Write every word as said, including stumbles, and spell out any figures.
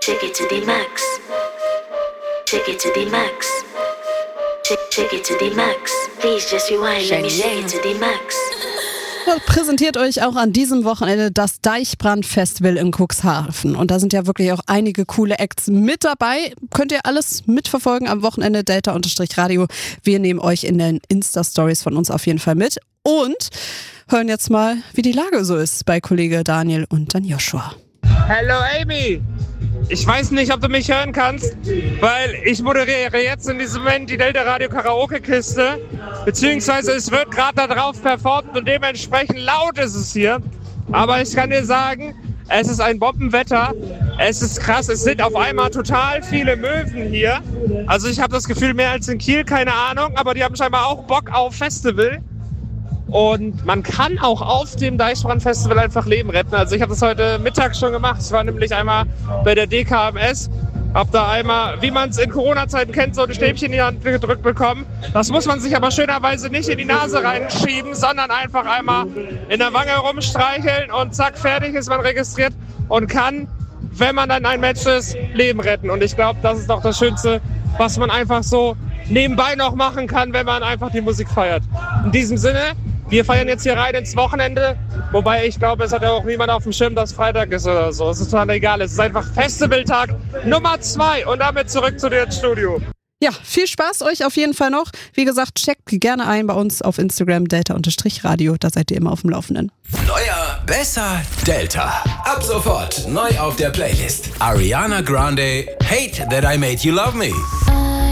Take it to the max. Take it to the max. Take, take it to the max. Please just rewind, let me shake it to the max. Präsentiert euch auch an diesem Wochenende das Deichbrand-Festival in Cuxhaven. Und da sind ja wirklich auch einige coole Acts mit dabei. Könnt ihr alles mitverfolgen am Wochenende, Delta-Radio. Wir nehmen euch in den Insta-Stories von uns auf jeden Fall mit. Und hören jetzt mal, wie die Lage so ist bei Kollege Daniel und dann Joshua. Hallo Amy! Ich weiß nicht, ob du mich hören kannst, weil ich moderiere jetzt in diesem Moment die Delta Radio Karaoke-Kiste, beziehungsweise es wird gerade da drauf performt und dementsprechend laut ist es hier. Aber ich kann dir sagen, es ist ein Bombenwetter, es ist krass, es sind auf einmal total viele Möwen hier. Also ich habe das Gefühl, mehr als in Kiel, keine Ahnung, aber die haben scheinbar auch Bock auf Festival. Und man kann auch auf dem Deichbrand-Festival einfach Leben retten. Also ich habe das heute Mittag schon gemacht. Ich war nämlich einmal bei der D K M S. Hab da einmal, wie man es in Corona-Zeiten kennt, so ein Stäbchen in die Hand gedrückt bekommen. Das muss man sich aber schönerweise nicht in die Nase reinschieben, sondern einfach einmal in der Wange rumstreicheln und zack, fertig ist man registriert und kann, wenn man dann ein Mensch ist, Leben retten. Und ich glaube, das ist doch das Schönste, was man einfach so nebenbei noch machen kann, wenn man einfach die Musik feiert. In diesem Sinne, wir feiern jetzt hier rein ins Wochenende, wobei ich glaube, es hat ja auch niemand auf dem Schirm, dass Freitag ist oder so. Es ist total egal, es ist einfach Festivaltag Nummer zwei und damit zurück zu dir ins Studio. Ja, viel Spaß euch auf jeden Fall noch. Wie gesagt, checkt gerne ein bei uns auf Instagram, Delta-Radio, da seid ihr immer auf dem Laufenden. Neuer, besser, Delta. Ab sofort neu auf der Playlist. Ariana Grande, Hate That I Made You Love Me.